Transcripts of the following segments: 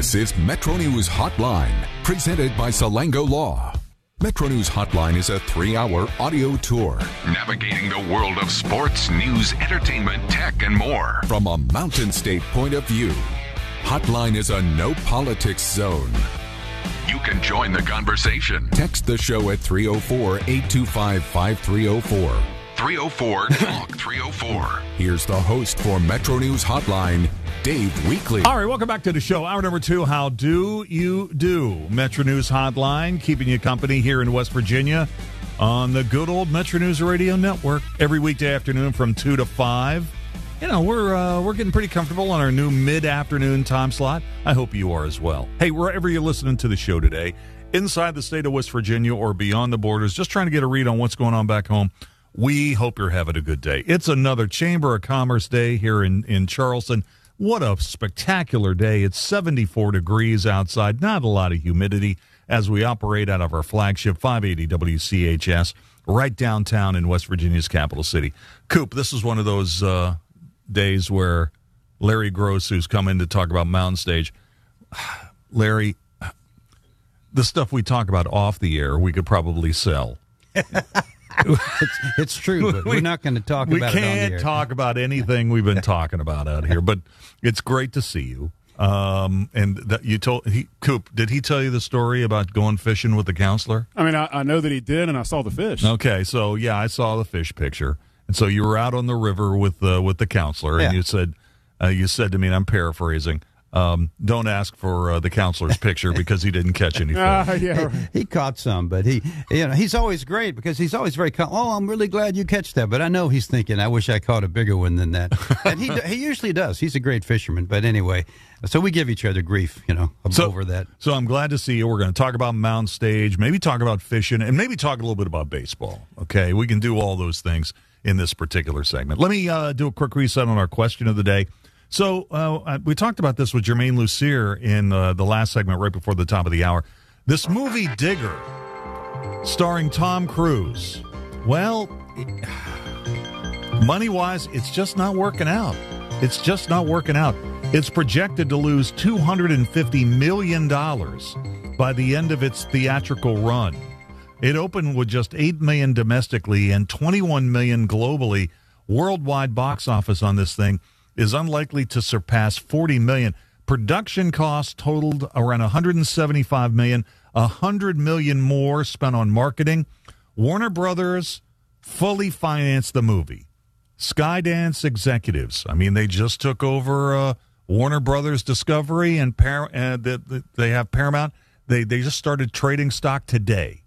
This is Metro News Hotline, presented by Salango Law. Metro News Hotline is a 3-hour audio tour, navigating the world of sports, news, entertainment, tech, and more from a Mountain State point of view. Hotline is a no politics zone. You can join the conversation. Text the show at 304-825-5304. 304-TALK-304. Here's the host for Metro News Hotline, Dave Weekley. All right, welcome back to the show. Hour number 2, How Do You Do? Metro News Hotline, keeping you company here in West Virginia on the good old Metro News Radio Network every weekday afternoon from 2 to 5. You know, we're getting pretty comfortable on our new mid-afternoon time slot. I hope you are as well. Hey, wherever you're listening to the show today, inside the state of West Virginia or beyond the borders, just trying to get a read on what's going on back home, we hope you're having a good day. It's another Chamber of Commerce day here in Charleston. What a spectacular day. It's 74 degrees outside, not a lot of humidity as we operate out of our flagship 580 WCHS right downtown in West Virginia's capital city. Coop, this is one of those days where Larry Gross, who's come in to talk about Mountain Stage, Larry, the stuff we talk about off the air, we could probably sell. It's true, but we're not going to talk about it on the air. We can't talk about anything we've been talking about out here, but it's great to see you. And that you told Coop, did he tell you the story about going fishing with the counselor? I mean, I know that he did, and I saw the fish. Okay, so yeah, I saw the fish picture, and so you were out on the river with the counselor, and you said to me, and I'm paraphrasing, don't ask for the counselor's picture because he didn't catch any fish. Yeah, right. He caught some, but he's always great because he's always very I'm really glad you catch that. But I know he's thinking, I wish I caught a bigger one than that. And he usually does. He's a great fisherman. But anyway, so we give each other grief, over that. So I'm glad to see you. We're going to talk about Mountain Stage, maybe talk about fishing, and maybe talk a little bit about baseball. Okay, we can do all those things in this particular segment. Let me do a quick reset on our question of the day. So we talked about this with Jermaine Lucier in the last segment right before the top of the hour. This movie, Digger, starring Tom Cruise, well, money-wise, it's just not working out. It's just not working out. It's projected to lose $250 million by the end of its theatrical run. It opened with just $8 million domestically and $21 million globally. Worldwide box office on this thing is unlikely to surpass $40 million. Production costs totaled around $175 million, $100 million more spent on marketing. Warner Brothers fully financed the movie. Skydance executives, they just took over Warner Brothers Discovery, and they have Paramount. They just started trading stock today.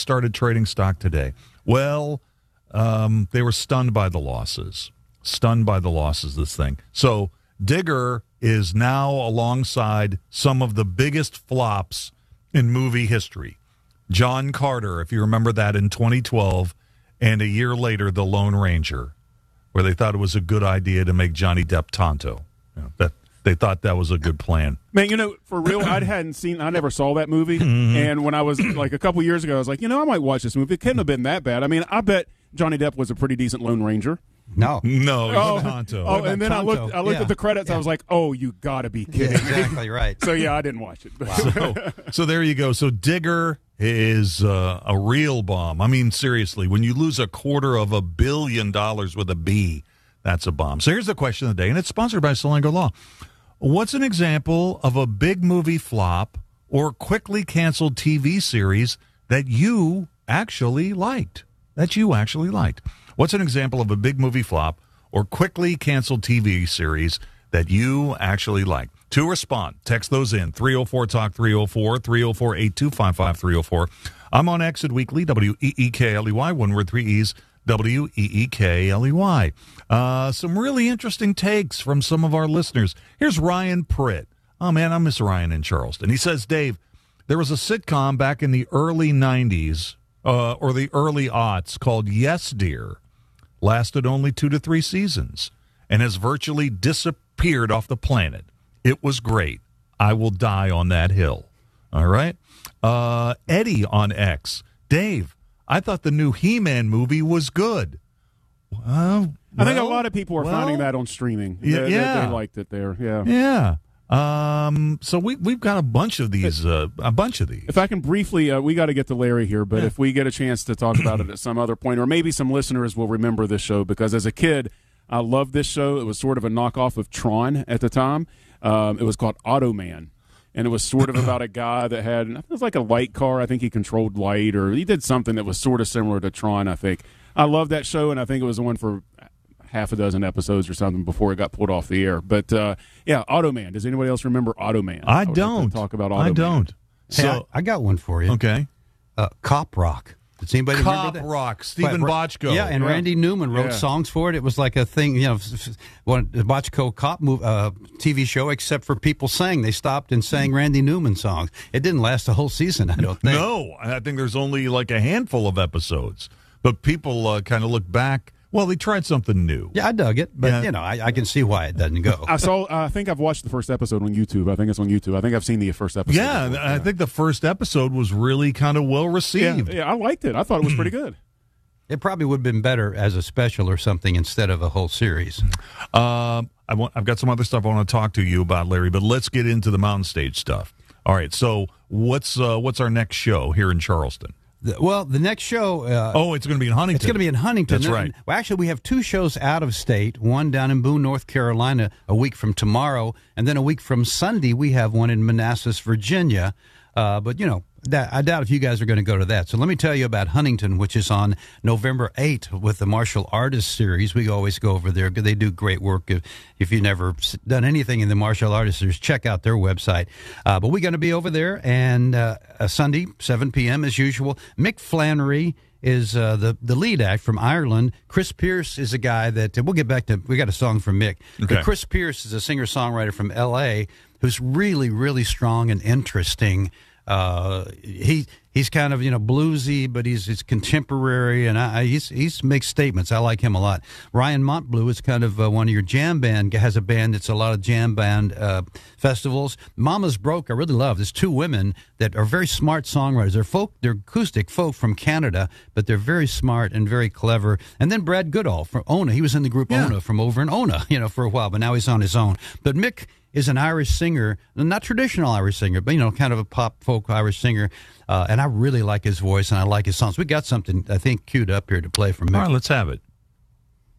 Well, they were stunned by the losses. This thing. So Digger is now alongside some of the biggest flops in movie history. John Carter, if you remember that, in 2012, and a year later, The Lone Ranger, where they thought it was a good idea to make Johnny Depp Tonto. That they thought that was a good plan. Man, for real, I never saw that movie. Mm-hmm. And when I was like a couple years ago, I was like, I might watch this movie. It couldn't have been that bad. I bet Johnny Depp was a pretty decent Lone Ranger. No, Tonto. And then Tonto? I looked at the credits. Yeah. I was like, "Oh, you got to be kidding!" Yeah, exactly right. So yeah, I didn't watch it. Wow. So there you go. So Digger is a real bomb. Seriously, when you lose $250 million with a B, that's a bomb. So here's the question of the day, and it's sponsored by Salango Law. What's an example of a big movie flop or quickly canceled TV series that you actually liked? What's an example of a big movie flop or quickly canceled TV series that you actually like? To respond, text those in, 304-TALK-304, 304-825-5304. I'm on X at Weekly, WEEKLEY, one word, 3 E's, WEEKLEY. Some really interesting takes from some of our listeners. Here's Ryan Pritt. Oh, man, I miss Ryan in Charleston. He says, Dave, there was a sitcom back in the early 90s, or the early aughts, called Yes, Dear. Lasted only 2 to 3 seasons and has virtually disappeared off the planet. It was great. I will die on that hill. All right? Eddie on X. Dave, I thought the new He-Man movie was good. I think a lot of people are finding that on streaming. Yeah. They liked it there. Yeah. Yeah. So we've got a bunch of these. If I can briefly, we got to get to Larry here, but if we get a chance to talk about it at some other point, or maybe some listeners will remember this show, because as a kid, I loved this show. It was sort of a knockoff of Tron at the time. It was called Automan, and it was sort of about a guy that had, it was like a light car. I think he controlled light, or he did something that was sort of similar to Tron, I think. I loved that show, and I think it was the one for half a dozen episodes or something before it got pulled off the air. But, yeah, Automan. Does anybody else remember Automan? I don't. Like to talk about Automan. I don't. Hey, So, I got one for you. okay. Cop Rock. Does anybody remember Cop that? Rock, Stephen Bochco. Yeah, and Randy Newman wrote songs for it. It was like a thing, the Bochco cop TV show, except for people sang. They stopped and sang Randy Newman songs. It didn't last the whole season, I don't think. No, I think there's only like a handful of episodes. But people kind of look back. Well, they tried something new. Yeah, I dug it, but, I can see why it doesn't go. I think I've watched the first episode on YouTube. I think it's on YouTube. I think I've seen the first episode. Yeah, I think the first episode was really kind of well received. Yeah, I liked it. I thought it was pretty good. It probably would have been better as a special or something instead of a whole series. I've got some other stuff I want to talk to you about, Larry, but let's get into the Mountain Stage stuff. All right, so what's our next show here in Charleston? The next show... it's going to be in Huntington. It's going to be in Huntington. That's right. Well, actually, we have two shows out of state, one down in Boone, North Carolina, a week from tomorrow, and then a week from Sunday, we have one in Manassas, Virginia. But, I doubt if you guys are going to go to that. So let me tell you about Huntington, which is on November 8th with the Martial Artists Series. We always go over there. They do great work. If you've never done anything in the Martial Artists Series, check out their website. But we're going to be over there, and Sunday, 7 p.m. as usual. Mick Flannery is the lead act from Ireland. Chris Pierce is a guy that we'll get back to. We got a song from Mick. Okay. But Chris Pierce is a singer-songwriter from L.A. who's really, really strong and interesting. He's kind of bluesy, but he's contemporary, and he's makes statements. I like him a lot. Ryan Montbleu is kind of one of your jam band. Has a band that's a lot of jam band festivals. Mama's Broke, I really love. There's two women that are very smart songwriters. They're acoustic folk from Canada, but they're very smart and very clever. And then Brad Goodall from Ona. He was in the group Ona from over in Ona, for a while, but now he's on his own. But Mick is an Irish singer, not traditional Irish singer, but, kind of a pop folk Irish singer. And I really like his voice, and I like his songs. We got something, I think, queued up here to play from Mick. All right, let's have it.